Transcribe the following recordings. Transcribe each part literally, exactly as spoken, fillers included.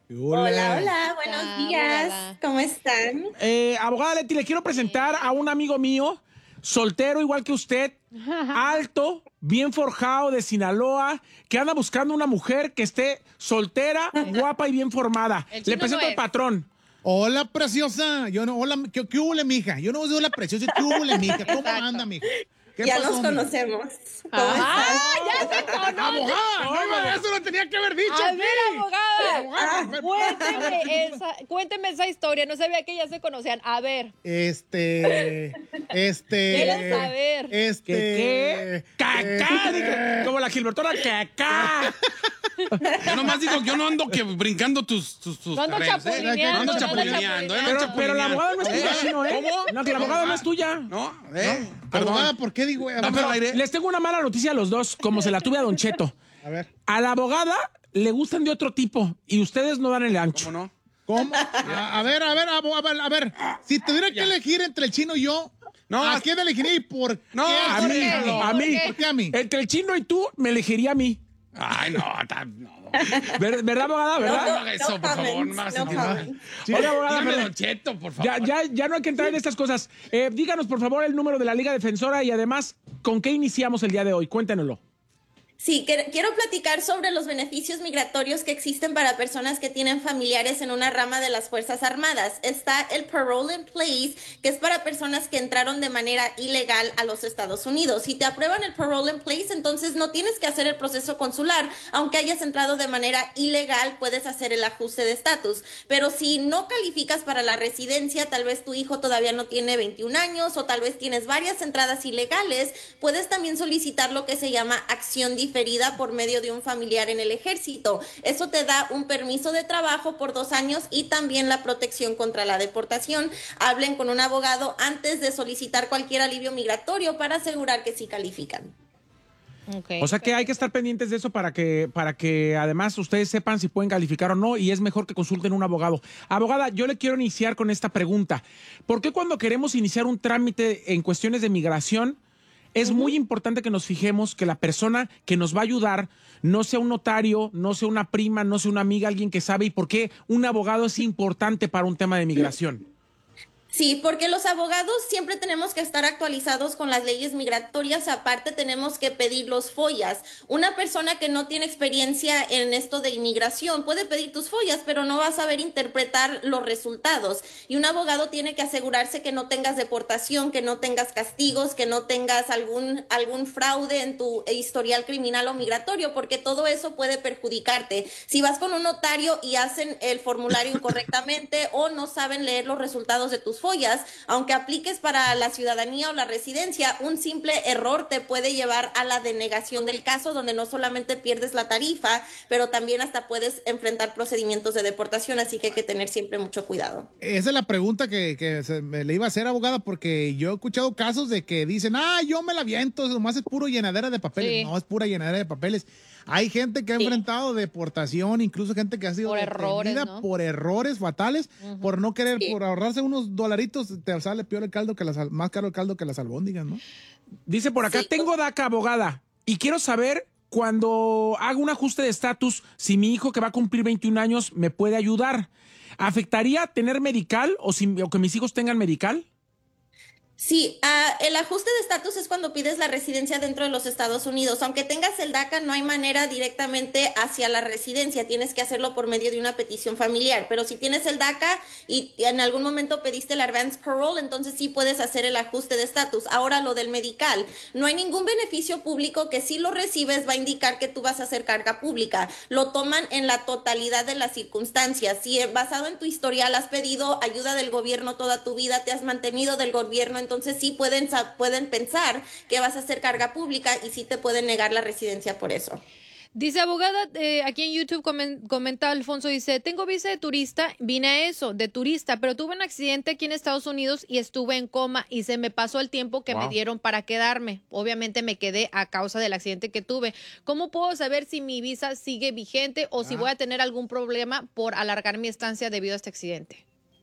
Hola, Hola. hola, buenos Ah, días. abogada. ¿Cómo están? Eh, abogada Leti, le quiero presentar a un amigo mío, soltero igual que usted, alto, bien forjado de Sinaloa, que anda buscando una mujer que esté soltera, guapa y bien formada. El Le chino presento no al es. patrón. Hola, preciosa. Yo no, hola, ¿qué, qué hubo, mija? Yo no soy la preciosa, ¿qué hubo, mija? ¿Cómo Exacto. anda, mija? ¿Qué Ya pasó, nos mija? conocemos. ¿Cómo Ah, estás? ya se conoce. ¡Abogada! No, no, eso lo tenía que haber dicho A aquí. ver, abogada, Abogada, cuénteme esa, cuénteme esa historia. No sabía que ya se conocían. A ver, Este, este, Quiero saber. este, ¿Qué? qué? ¡Cacá! eh, Dijo, como la Gilbertona, ¡cacá! Yo nomás digo, yo no ando que brincando tus, tus, tus No ando terrenos, ¿eh? chapulineando, No ando no ando chapulineando, ¿eh? No Pero, ando pero la chapulineando. abogada no es tuya, ¿Eh? chino, ¿eh? ¿Cómo? No, que la abogada no es tuya. No, ¿eh? Perdón. abogada, ¿por qué digo? No, pero al aire. Les tengo una mala noticia a los dos, como se la tuve a Don Cheto. A ver, A la abogada le gustan de otro tipo y ustedes no dan el ancho. ¿Cómo no? ¿cómo? A, a ver, a ver, abo- a ver, a ver. Si tuviera que elegir entre el chino y yo, No, ¿a es- quién elegiría y por No, qué? A ¿Por mí, qué? a ¿Por mí. qué? ¿Por qué a mí? Entre el chino y tú, me elegiría a mí. Ay, no, ta- no. Ver- ¿Verdad, abogada? No ¿Verdad? haga eso, por favor, no me hagas no sentir mal. comments. Oiga, abogada, Dígame, perdón. Don Cheto, por favor. Ya, ya, ya no hay que entrar en estas cosas. Eh, díganos, por favor, el número de la Liga Defensora y además, ¿con qué iniciamos el día de hoy? Cuéntenoslo. Sí, que- quiero platicar sobre los beneficios migratorios que existen para personas que tienen familiares en una rama de las Fuerzas Armadas. Está el Parole in Place, que es para personas que entraron de manera ilegal a los Estados Unidos. Si te aprueban el Parole in Place, entonces no tienes que hacer el proceso consular. Aunque hayas entrado de manera ilegal, puedes hacer el ajuste de estatus. Pero si no calificas para la residencia, tal vez tu hijo todavía no tiene veintiún años o tal vez tienes varias entradas ilegales, puedes también solicitar lo que se llama acción diferida por medio de un familiar en el ejército. Eso te da un permiso de trabajo por dos años y también la protección contra la deportación. Hablen con un abogado antes de solicitar cualquier alivio migratorio para asegurar que sí califican. Okay. O sea que hay que estar pendientes de eso para que, para que además ustedes sepan si pueden calificar o no y es mejor que consulten un abogado. Abogada, yo le quiero iniciar con esta pregunta. ¿Por qué cuando queremos iniciar un trámite en cuestiones de migración es muy importante que nos fijemos que la persona que nos va a ayudar no sea un notario, no sea una prima, no sea una amiga, alguien que sabe? ¿Y por qué un abogado es importante para un tema de migración? Sí, porque los abogados siempre tenemos que estar actualizados con las leyes migratorias. Aparte, tenemos que pedir los follas. Una persona que no tiene experiencia en esto de inmigración puede pedir tus follas, pero no va a saber interpretar los resultados. Y un abogado tiene que asegurarse que no tengas deportación, que no tengas castigos, que no tengas algún, algún fraude en tu historial criminal o migratorio, porque todo eso puede perjudicarte. Si vas con un notario y hacen el formulario incorrectamente o no saben leer los resultados de tus follas, aunque apliques para la ciudadanía o la residencia, un simple error te puede llevar a la denegación del caso, donde no solamente pierdes la tarifa, pero también hasta puedes enfrentar procedimientos de deportación, así que hay que tener siempre mucho cuidado. esa es la pregunta que, que se me le iba a hacer, abogada, porque yo he escuchado casos de que dicen, ah, yo me la aviento, eso nomás es puro llenadera de papeles. Sí. No, es pura llenadera de papeles. Hay gente que ha Sí. enfrentado deportación, incluso gente que ha sido Por detenida errores, ¿no? por errores fatales, por no querer, Sí. por ahorrarse unos dolaritos, te sale peor el caldo que las, al- más caro el caldo que las albóndigas, ¿no? Dice por acá, Sí. tengo DACA, abogada, y quiero saber cuando hago un ajuste de estatus, si mi hijo que va a cumplir veintiún años me puede ayudar. ¿Afectaría tener medical o, si, o que mis hijos tengan medical? Sí, ah, el ajuste de estatus es cuando pides la residencia dentro de los Estados Unidos. Aunque tengas el DACA, no hay manera directamente hacia la residencia. Tienes que hacerlo por medio de una petición familiar. Pero si tienes el DACA y en algún momento pediste el Advance Parole, entonces sí puedes hacer el ajuste de estatus. Ahora, lo del medical. No hay ningún beneficio público que si lo recibes va a indicar que tú vas a hacer carga pública. Lo toman en la totalidad de las circunstancias. Si eh, basado en tu historial has pedido ayuda del gobierno toda tu vida, te has mantenido del gobierno, entonces sí pueden, pueden pensar que vas a hacer carga pública y sí te pueden negar la residencia por eso. Dice abogada, eh, aquí en YouTube comen- comenta Alfonso, dice, tengo visa de turista, vine a eso, de turista, pero tuve un accidente aquí en Estados Unidos y estuve en coma y se me pasó el tiempo que Wow. me dieron para quedarme. Obviamente me quedé a causa del accidente que tuve. ¿Cómo puedo saber si mi visa sigue vigente o si Ah. voy a tener algún problema por alargar mi estancia debido a este accidente?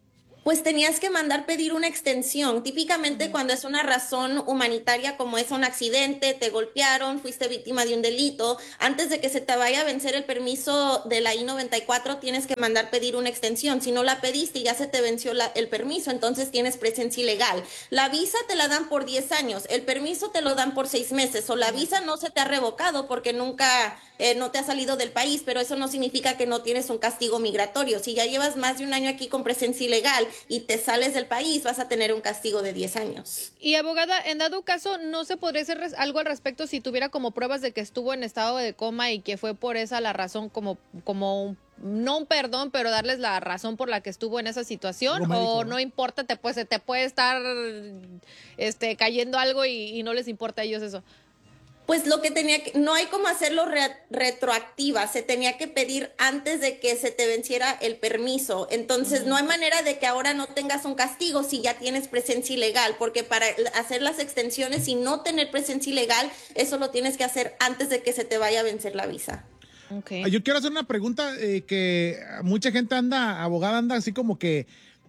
Pues tenías que mandar pedir una extensión. Típicamente cuando es una razón humanitaria como es un accidente, te golpearon, fuiste víctima de un delito, antes de que se te vaya a vencer el permiso de la I noventa y cuatro tienes que mandar pedir una extensión. Si no la pediste y ya se te venció la, el permiso, entonces tienes presencia ilegal. La visa te la dan por diez años, el permiso te lo dan por seis meses o la visa no se te ha revocado porque nunca eh, no te ha salido del país, pero eso no significa que no tienes un castigo migratorio. Si ya llevas más de un año aquí con presencia ilegal y te sales del país, vas a tener un castigo de diez años. Y abogada, en dado caso, ¿no se podría hacer res- algo al respecto si tuviera como pruebas de que estuvo en estado de coma y que fue por esa la razón, como, como un, no un perdón, pero darles la razón por la que estuvo en esa situación? Algo médico, ¿O ¿no? no importa, te, pues, se te puede estar este, cayendo algo y, y no les importa a ellos eso? Pues lo que tenía que, no hay como hacerlo re- retroactiva, se tenía que pedir antes de que se te venciera el permiso. Entonces uh-huh. no hay manera de que ahora no tengas un castigo si ya tienes presencia ilegal, porque para hacer las extensiones y no tener presencia ilegal, eso lo tienes que hacer antes de que se te vaya a vencer la visa. Okay. Yo quiero hacer una pregunta eh, que mucha gente anda, abogada anda así como que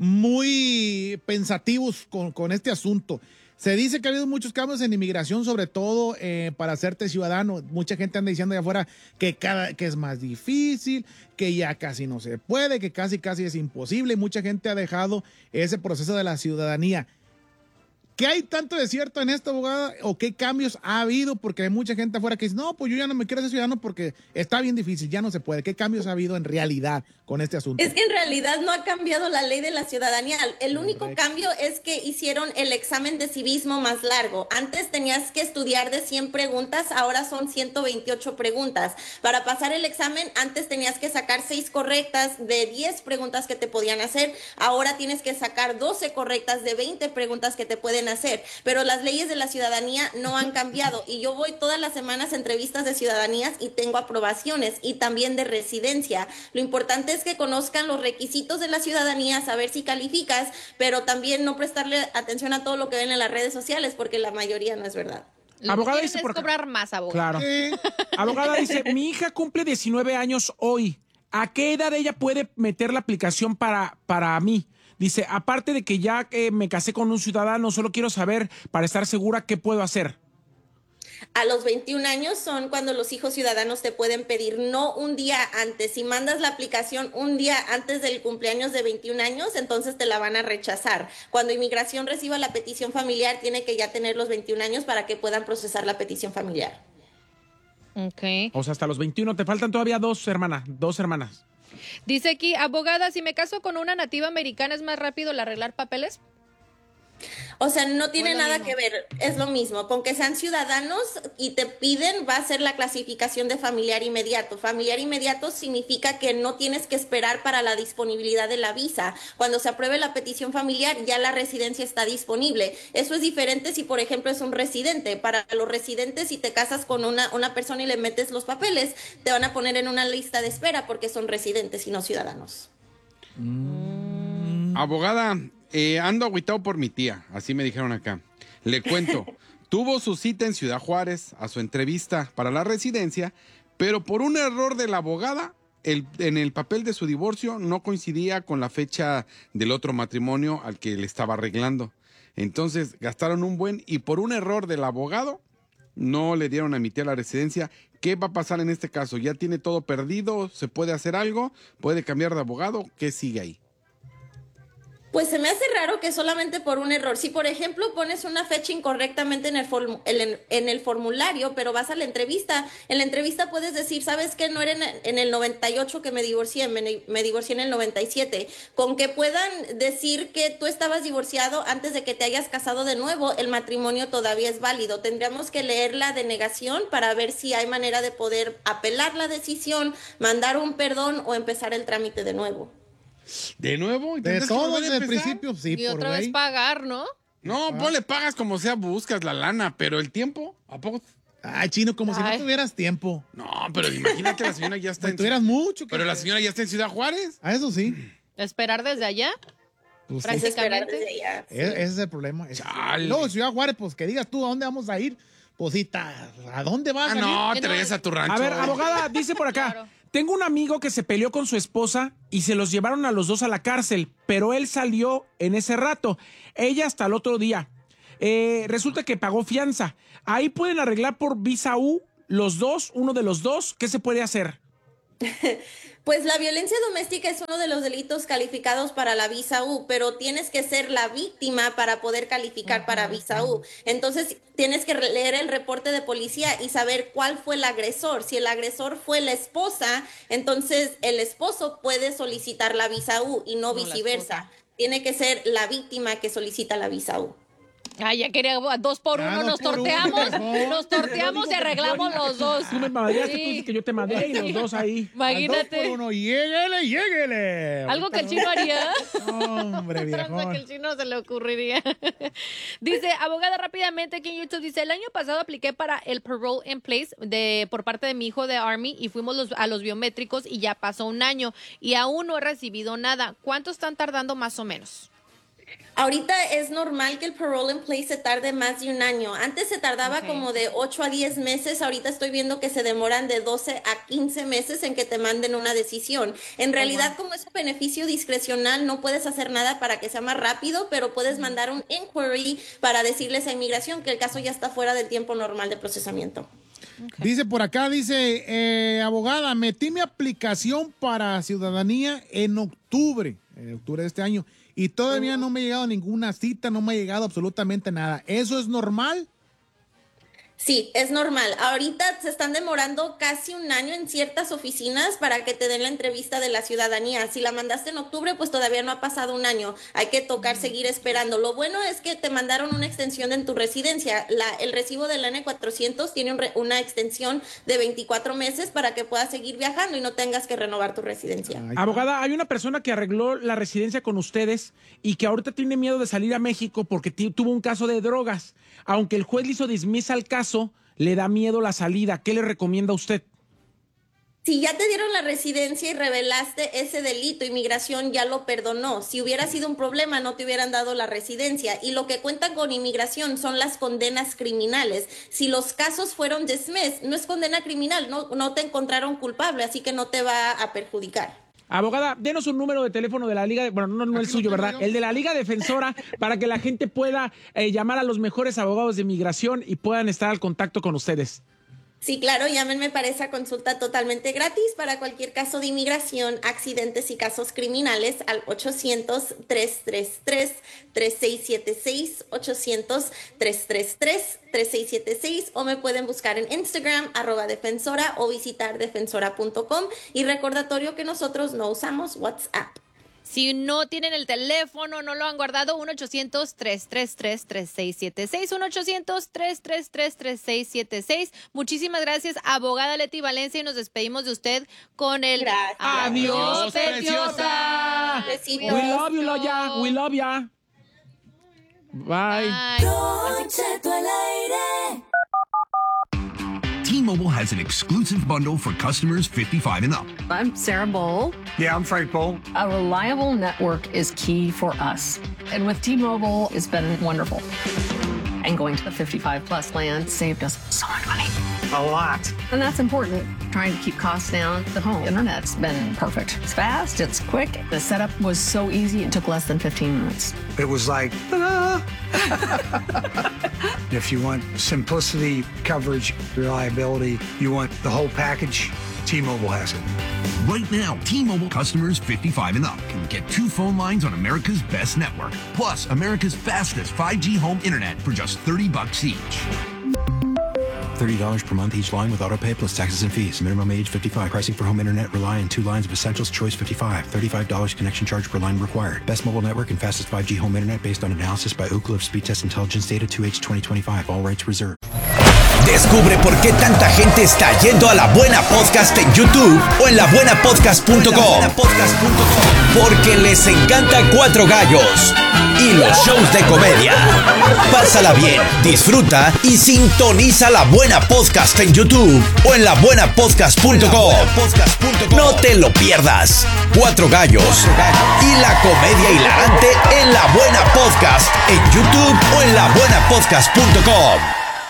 muy pensativos con, con este asunto. Se dice que ha habido muchos cambios en inmigración, sobre todo eh, para hacerte ciudadano. Mucha gente anda diciendo allá afuera que, cada, que es más difícil, que ya casi no se puede, que casi casi es imposible. Y mucha gente ha dejado ese proceso de la ciudadanía. ¿Qué hay tanto de cierto en esto, abogada? ¿O qué cambios ha habido? Porque hay mucha gente afuera que dice, no, pues yo ya no me quiero ser ciudadano porque está bien difícil, ya no se puede. ¿Qué cambios ha habido en realidad con este asunto? Es que en realidad no ha cambiado la ley de la ciudadanía. El único Correcto. cambio es que hicieron el examen de civismo más largo. Antes tenías que estudiar de cien preguntas, ahora son ciento veintiocho preguntas. Para pasar el examen, antes tenías que sacar seis correctas de diez preguntas que te podían hacer. Ahora tienes que sacar doce correctas de veinte preguntas que te pueden hacer, pero las leyes de la ciudadanía no han cambiado y yo voy todas las semanas a entrevistas de ciudadanías y tengo aprobaciones y también de residencia. Lo importante es que conozcan los requisitos de la ciudadanía, saber si calificas, pero también no prestarle atención a todo lo que ven en las redes sociales porque la mayoría no es verdad. Lo abogada que dice es por acá. cobrar más, abogada. Claro. Eh. Abogada dice, mi hija cumple diecinueve años hoy. ¿A qué edad ella puede meter la aplicación para, para mí? Dice, aparte de que ya eh, me casé con un ciudadano, solo quiero saber, para estar segura, qué puedo hacer. A los veintiún años son cuando los hijos ciudadanos te pueden pedir, no un día antes. Si mandas la aplicación un día antes del cumpleaños de veintiún años, entonces te la van a rechazar. Cuando inmigración reciba la petición familiar, tiene que ya tener los veintiún años para que puedan procesar la petición familiar. Okay. O sea, hasta los veintiuno. Te faltan todavía dos, hermana, dos hermanas. Dice aquí, abogada, si me caso con una nativa americana, ¿es más rápido el arreglar papeles? O sea, no tiene Bueno, nada no. que ver, es lo mismo. Con que sean ciudadanos y te piden, va a ser la clasificación de familiar inmediato. Familiar inmediato significa que no tienes que esperar para la disponibilidad de la visa. Cuando se apruebe la petición familiar, ya la residencia está disponible. Eso es diferente si, por ejemplo, es un residente. Para los residentes, si te casas con una, una persona y le metes los papeles, te van a poner en una lista de espera porque son residentes y no ciudadanos. Mm. Abogada, eh, ando agüitado por mi tía, así me dijeron acá. Le cuento, tuvo su cita en Ciudad Juárez a su entrevista para la residencia, pero por un error de la abogada, el, en el papel de su divorcio no coincidía con la fecha del otro matrimonio al que le estaba arreglando. Entonces gastaron un buen y por un error del abogado no le dieron a mi tía la residencia. ¿Qué va a pasar en este caso? ¿Ya tiene todo perdido? ¿Se puede hacer algo? ¿Puede cambiar de abogado? ¿Qué sigue ahí? Pues se me hace raro que solamente por un error. Si, por ejemplo, pones una fecha incorrectamente en el, form en, en el formulario, pero vas a la entrevista, en la entrevista puedes decir, ¿sabes qué? No era en, en el noventa y ocho que me divorcié, me, me divorcié en el noventa y siete. Con que puedan decir que tú estabas divorciado antes de que te hayas casado de nuevo, el matrimonio todavía es válido. Tendríamos que leer la denegación para ver si hay manera de poder apelar la decisión, mandar un perdón o empezar el trámite de nuevo. ¿De nuevo? De todo desde el principio, sí, Y por otra vez ley. pagar, ¿no? No, Ah. vos le pagas como sea, buscas la lana, pero el tiempo, ¿a poco? Ay, Chino, como si Ay. no tuvieras tiempo. No, pero imagínate, la señora ya está Si en... tuvieras mucho. que Pero la hacer. señora ya está en Ciudad Juárez. Ah, eso sí. Esperar desde allá. Pues sí. Prácticamente. Esperar desde allá. E- Ese es el problema. Es- Chale. Luego, Ciudad Juárez, pues que digas tú a dónde vamos a ir. Pues sí, ta- ¿a dónde vas Ah, a ir? no, Que te no- regresas a tu rancho. A ver, abogada, dice por acá. Claro. Tengo un amigo que se peleó con su esposa y se los llevaron a los dos a la cárcel, pero él salió en ese rato, ella hasta el otro día. Eh, resulta que pagó fianza. Ahí pueden arreglar por visa U los dos, uno de los dos. ¿Qué se puede hacer? Pues la violencia doméstica es uno de los delitos calificados para la visa U, pero tienes que ser la víctima para poder calificar uh-huh. para visa U. Entonces tienes que leer el reporte de policía y saber cuál fue el agresor. Si el agresor fue la esposa, entonces el esposo puede solicitar la visa U y no, no viceversa. Tiene que ser la víctima que solicita la visa U. Ay, ya quería dos por uno, ah, nos por torteamos, uno, nos torteamos y arreglamos los dos. Tú me madreaste, sí. Tú dices que yo te madreé y los dos ahí. Imagínate. Dos por uno, lléguele, lléguele. Algo que el chino haría. Hombre, viejón. Que el chino se le ocurriría. Dice, abogada, rápidamente aquí en YouTube, dice, el año pasado apliqué para el parole in place de, por parte de mi hijo de Army y fuimos los, a los biométricos y ya pasó un año y aún no he recibido nada. ¿Cuánto están tardando más o menos? Ahorita es normal que el parole in place se tarde más de un año. Antes se tardaba okay. como de ocho a diez meses. Ahorita estoy viendo que se demoran de doce a quince meses en que te manden una decisión. En realidad, oh, wow. como es un beneficio discrecional, no puedes hacer nada para que sea más rápido, pero puedes mandar un inquiry para decirles a inmigración que el caso ya está fuera del tiempo normal de procesamiento. Okay. Dice por acá, dice, eh, abogada, metí mi aplicación para ciudadanía en octubre, en octubre de este año. Y todavía no me ha llegado ninguna cita, no me ha llegado absolutamente nada. ¿Eso es normal? Sí, es normal. Ahorita se están demorando casi un año en ciertas oficinas para que te den la entrevista de la ciudadanía. Si la mandaste en octubre, pues todavía no ha pasado un año. Hay que tocar seguir esperando. Lo bueno es que te mandaron una extensión en tu residencia. La, el recibo del N cuatrocientos tiene un re, una extensión de veinticuatro meses para que puedas seguir viajando y no tengas que renovar tu residencia. Ay, abogada, hay una persona que arregló la residencia con ustedes y que ahorita tiene miedo de salir a México porque tuvo un caso de drogas. Aunque el juez le hizo dismisa al caso, le da miedo la salida. ¿Qué le recomienda a usted? Si ya te dieron la residencia y revelaste ese delito, inmigración ya lo perdonó. Si hubiera sido un problema, no te hubieran dado la residencia. Y lo que cuentan con inmigración son las condenas criminales. Si los casos fueron dismissed, no es condena criminal, no, no te encontraron culpable, así que no te va a perjudicar. Abogada, denos un número de teléfono de la Liga, de, bueno, no, no el suyo, ¿verdad? El de la Liga Defensora, para que la gente pueda eh, llamar a los mejores abogados de inmigración y puedan estar al contacto con ustedes. Sí, claro, llámenme para esa consulta totalmente gratis para cualquier caso de inmigración, accidentes y casos criminales al ochocientos, tres tres tres, tres seis siete seis, ochocientos, tres tres tres, tres seis siete seis o me pueden buscar en Instagram, arroba defensora o visitar defensora punto com y recordatorio que nosotros no usamos WhatsApp. Si no tienen el teléfono, no lo han guardado, uno ochocientos, tres tres tres, tres seis siete seis, uno ochocientos, tres tres tres, tres seis siete seis. Muchísimas gracias, abogada Leti Valencia, y nos despedimos de usted con el gracias. Adiós, preciosa. Besitos. We love you, Loya. We love ya. Bye. Bye. T-Mobile has an exclusive bundle for customers fifty-five and up. I'm Sarah Bowl. Yeah, I'm Frank Bowl. A reliable network is key for us. And with T-Mobile, it's been wonderful. And going to the fifty-five plus plan saved us so much money. A lot. And that's important. Trying to keep costs down. The home internet's been perfect. It's fast, it's quick. The setup was so easy, it took less than fifteen minutes. It was like, ta-da! If you want simplicity, coverage, reliability, you want the whole package, T-Mobile has it. Right now, T-Mobile customers fifty-five and up can get two phone lines on America's best network, plus America's fastest five G home internet for just thirty bucks each. thirty dollars per month each line with autopay plus taxes and fees. Minimum age fifty-five. Pricing for home internet rely on two lines of Essentials. Choice fifty-five. thirty-five dollars connection charge per line required. Best mobile network and fastest five G home internet based on analysis by Ookla of Speed Test Intelligence Data two H twenty twenty-five. All rights reserved. Descubre por qué tanta gente está yendo a La Buena Podcast en YouTube o en la buena podcast punto com. Porque les encanta Cuatro Gallos y los shows de comedia. Pásala bien, disfruta y sintoniza La Buena Podcast en YouTube o en la buena podcast punto com. No te lo pierdas. Cuatro Gallos y la comedia hilarante en La Buena Podcast en YouTube o en la buena podcast punto com.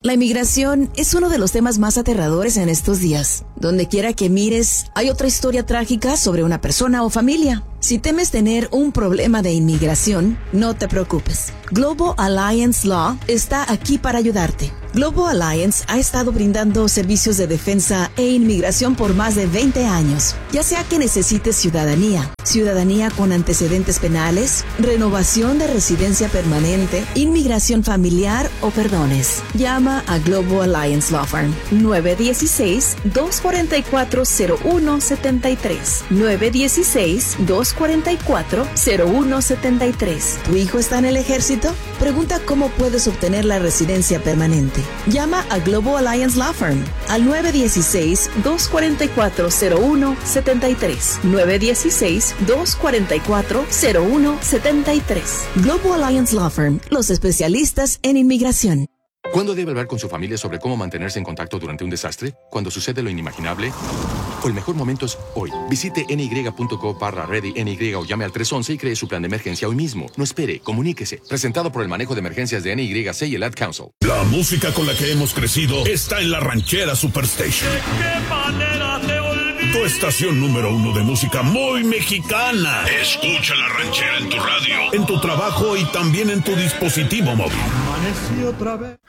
La inmigración es uno de los temas más aterradores en estos días. Donde quiera que mires, hay otra historia trágica sobre una persona o familia. Si temes tener un problema de inmigración, no te preocupes. Global Alliance Law está aquí para ayudarte. Global Alliance ha estado brindando servicios de defensa e inmigración por más de veinte años. Ya sea que necesites ciudadanía, ciudadanía con antecedentes penales, renovación de residencia permanente, inmigración familiar o perdones. Llama a Global Alliance Law Firm nueve uno seis, dos cuatro cuatro, cero uno siete tres. nueve uno seis, dos cuatro cuatro, cero uno siete tres. ¿Tu hijo está en el ejército? Pregunta cómo puedes obtener la residencia permanente. Llama a Global Alliance Law Firm al nueve uno seis, dos cuatro cuatro, cero uno siete tres. nueve uno seis, dos cuatro cuatro, cero uno siete tres. Global Alliance Law Firm, los especialistas en inmigración. ¿Cuándo debe hablar con su familia sobre cómo mantenerse en contacto durante un desastre? ¿Cuando sucede lo inimaginable? O el mejor momento es hoy. Visite ny.gov barra ready ny o llame al tres once y cree su plan de emergencia hoy mismo. No espere, comuníquese. Presentado por el manejo de emergencias de N Y C y el Ad Council. La música con la que hemos crecido está en la Ranchera Superstation. ¿De qué manera te olvidé? Tu estación número uno de música muy mexicana. Escucha la Ranchera en tu radio, en tu trabajo y también en tu dispositivo móvil. Amanecí otra vez.